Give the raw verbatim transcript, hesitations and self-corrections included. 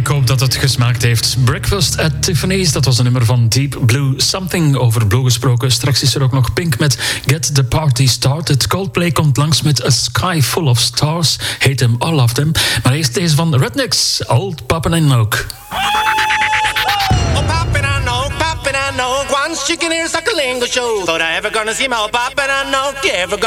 hoop dat het gesmaakt heeft. Breakfast at Tiffany's, dat was een nummer van Deep Blue Something. Over Blue gesproken. Straks is er ook nog Pink met Get the Party Started. Coldplay komt langs met A Sky Full of Stars. Hate them or love them. Maar eerst deze van Rednecks, Old Poppin' and Oak. Oh, poppin' and oak, poppin' and oak. Once you can hear Suckalingo show. Thought I ever gonna see my old poppin' and oak. You ever gonna